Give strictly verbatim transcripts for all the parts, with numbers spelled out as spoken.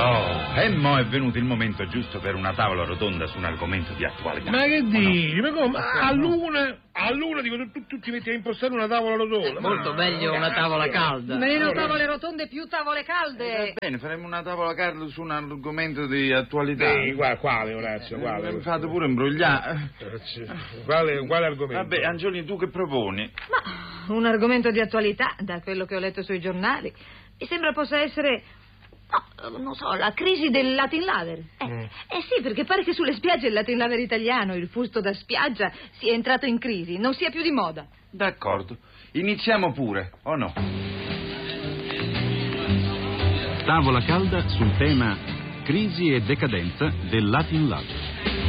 Oh, e mo' è venuto il momento giusto per una tavola rotonda su un argomento di attualità. Ma che dici? No? Ma come? A luna, a luna dico, tu, tu ti metti a impostare una tavola rotonda. Molto ma... meglio una tavola calda. Meno tavole rotonde, più tavole calde. Va bene, faremo una tavola calda su un argomento di attualità. Sì, qua, quale, Orazio, quale? Mi fate pure imbrogliare. Quale, quale argomento? Vabbè, Angiolini, tu che proponi? Ma un argomento di attualità, da quello che ho letto sui giornali, mi sembra possa essere... No, non so, la crisi del Latin Lover. Eh, mm. eh sì, perché pare che sulle spiagge il Latin Lover italiano, il fusto da spiaggia, sia entrato in crisi, non sia più di moda. D'accordo, iniziamo pure, o no? Tavola calda sul tema crisi e decadenza del Latin Lover.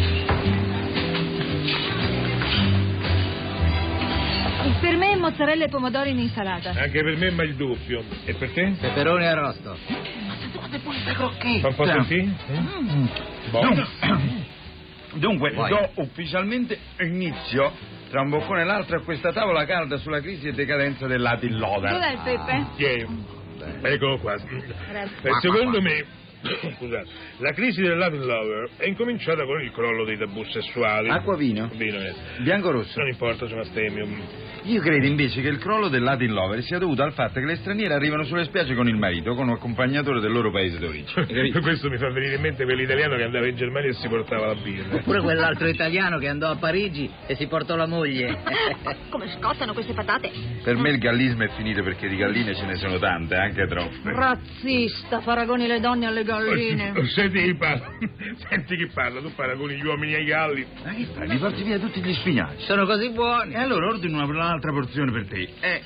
Per me mozzarella e pomodori in insalata. Anche per me, ma il doppio. E per te? Peperoni arrosto. Fa un po' sentire? Mm. Buono. Dunque, Vai. do ufficialmente inizio tra un boccone e l'altro a questa tavola calda sulla crisi e decadenza del Latin Lover. Dov'è il Pepe? Yeah. Eccolo qua. Grazie. E secondo me, scusate, la crisi del Latin Lover è incominciata con il crollo dei tabù sessuali. Acqua, vino? Vino, eh. Bianco, rosso? Non importa, sono astemio. Io credo invece che il crollo del Latin Lover sia dovuto al fatto che le straniere arrivano sulle spiagge con il marito, con un accompagnatore del loro paese d'origine. Questo mi fa venire in mente quell'italiano che andava in Germania e si portava la birra. Oppure quell'altro italiano che andò a Parigi e si portò la moglie. Come scottano queste patate? Per me il gallismo è finito perché di galline ce ne sono tante, anche troppe. Razzista, paragoni le donne alle galline. Senti chi parla. Senti chi parla, tu paragoni gli uomini ai galli. Ma che fai? Mi porti via tutti gli spinaci. Sono così buoni. E allora ordino una un'altra porzione per te. Eh.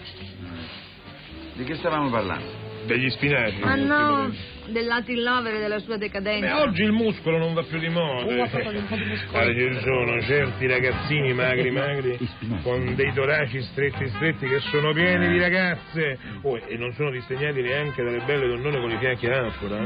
Di che stavamo parlando? Degli spinaci. Ma no, del Latin Lover e della sua decadenza. Beh, oggi il muscolo non va più di moda. Uh, un po' di muscolo. Ah, ci sono certi ragazzini magri magri con dei toraci stretti stretti che sono pieni di ragazze. Oh, e non sono disegnati neanche dalle belle donnone con i fianchi ancora.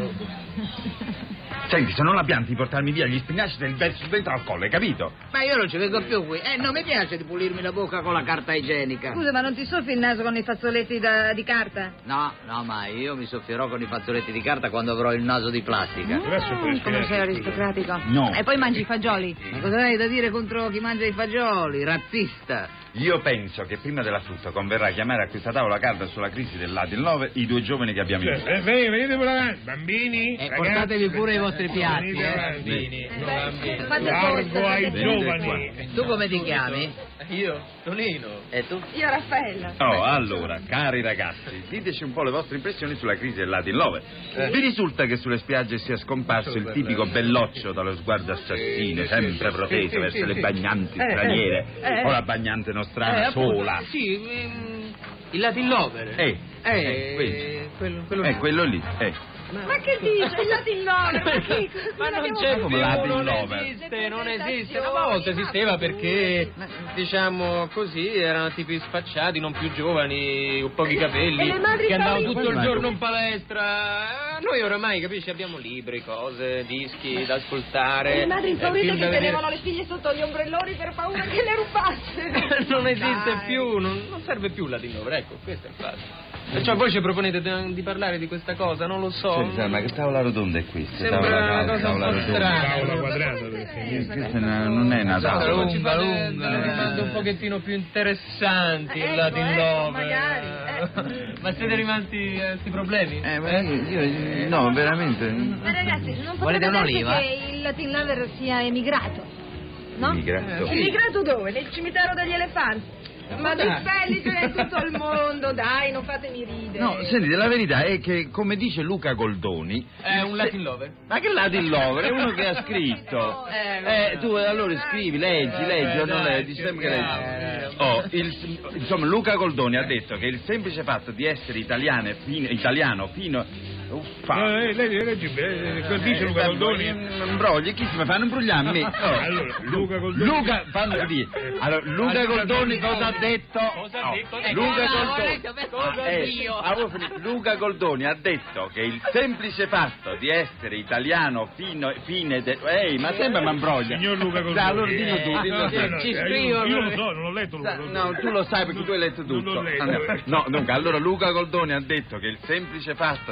No? Senti, se non la pianti di portarmi via gli spinaci del verso dentro al collo, hai capito? Ma io non ci vengo più qui. Eh, non mi piace di pulirmi la bocca con la carta igienica. Scusa, ma non ti soffi il naso con i fazzoletti da, di carta? No, no, mai. Io mi soffierò con i fazzoletti di carta quando avrò il naso di plastica. Mm, come sei aristocratico. No. E poi mangi i fagioli. Ma cosa hai da dire contro chi mangia i fagioli? Razzista. Io penso che prima della frutta converrà chiamare a questa tavola calda sulla crisi del Latin Lover i due giovani che abbiamo in Cioè, eh, venite, venite pure avanti, bambini. E ragazzi, portatevi pure i vostri piatti, venite eh. avanti. Bambini. Beh, fate Largo posto, ai fate giovani. Tu come ti chiami? Io, Tonino. E tu? Io Raffaella. Oh, allora, cari ragazzi, diteci un po' le vostre impressioni sulla crisi del Latin Lover. Eh. Vi risulta che sulle spiagge sia scomparso il tipico belloccio dallo sguardo assassino, sempre proteso verso le bagnanti Eh, straniere, eh. o la bagnante nostrana Eh, appunto, sola? Sì, ehm, il Latin Lover. Eh, Eh, questo. quello, quello È quello lì, eh. Ma che dice? Il Latin Lover? Ma, che, Ma non l'abbiamo c'è fatto? più, Latin non Lover. esiste, non esiste. Le Una volta presentazioni, esisteva ma perché, diciamo così, erano tipi spacciati, non più giovani, con pochi capelli, e le madri che andavano favorite? tutto il giorno in palestra. Noi oramai, capisci, abbiamo libri, cose, dischi da ascoltare. Le madri eh, impaurite film che da vedere. tenevano le figlie sotto gli ombrelloni per paura che le rubassero. Non esiste Dai. più, non, non serve più la Latin Lover, ecco, questo è il fatto. Perciò voi ci proponete di, di parlare di questa cosa, non lo so. Senti, ma che tavola rotonda è questa? Sembra Tavola una calda, cosa un tavola po' rotonda. strana. Tavola quadrata, perché... Questa è una- non è una Allora, tavola. ci fate lunga, delle lunga. domande un pochettino più interessanti, Ecco, il Latin ecco, Lover. magari, eh. Ma siete rimasti a questi problemi? Eh, ma io, io- no, veramente. Ma ragazzi, non Volete potrebbe darsi un'oliva? che il Latin Lover sia emigrato, no? Emigrato. Emigrato dove? Nel cimitero degli elefanti. Ma di dai. belli ce n'è in tutto il mondo, dai, non fatemi ridere. No, senti, la verità è che, come dice Luca Goldoni... È un Latin Lover. Ma che Latin Lover? È uno che ha scritto. Eh, Eh, tu allora scrivi, leggi, leggi o non leggi, sempre che leggi. Oh, il, insomma, Luca Goldoni ha detto che il semplice fatto di essere italiano fino, italiano fino... Uffa. Eh, lei leggi bene, cosa dice Luca Eh, Goldoni? Imbrogli, chi si mi fanno imbrogliare a me? Oh. Allora, Luca Goldoni... Luca, fammi dire. Allora, Luca Goldoni cosa ha detto? Cosa ha Oh, detto? Luca Eh, Goldoni. cosa Ah, eh, io? avevo finito. Luca Goldoni ha detto che il semplice fatto di essere italiano fino fine de... Ehi, ma sempre mi imbroglia. Signor Luca Goldoni... Dai, allora dillo tu, dillo tu. Eh, no, Ci eh, scrivo, Io lo eh. so, non l'ho letto Luca Goldoni. No, tu lo sai perché tu hai letto Non tutto. l'ho letto. Andiamo. No, dunque, allora Luca Goldoni ha detto che il semplice fatto di essere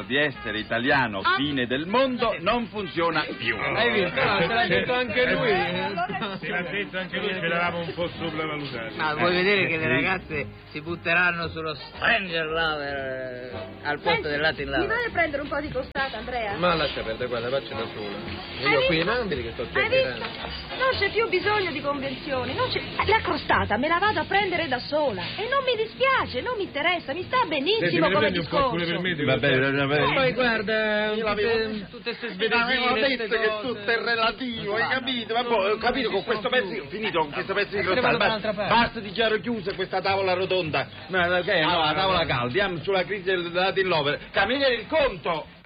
essere italiano, fine del mondo, non funziona più. Hai visto? No, te l'ha detto anche lui. Se l'ha detto anche lui, ce l'avamo un po' sopravvalutato. Ma vuoi vedere che le ragazze si butteranno sullo Stranger Lover al posto del Latin Mi Lover? vai a prendere un po' di costata, Andrea? Ma lascia perdere, guarda, faccio da sola. Hai Io qui visto? non vedi che sto Hai chiacchierando. visto? Non c'è più bisogno di convenzioni, non c'è... La crostata me la vado a prendere da sola e non mi dispiace, non mi interessa, mi sta benissimo Senti, me ne come prendi un po' pure per discorso. me? Vabbè, vabbè. E poi guarda, Io l'avevo- tutte, tutte ste Mi avevo svedesine, detto ste che cose. tutto è relativo, hai capito? Ma poi ho capito con questo pezzo, finito con questo pezzo di Eh, vado crostata, da un'altra basta, parte. basta dichiaro chiusa questa tavola rotonda. Ma che no, Ah, la tavola no. calda, andiamo sulla crisi del Latin Lover. Camilla il conto!